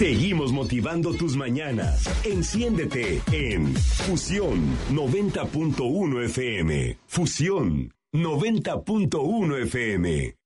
Seguimos motivando tus mañanas. Enciéndete en Fusión 90.1 FM. Fusión 90.1 FM.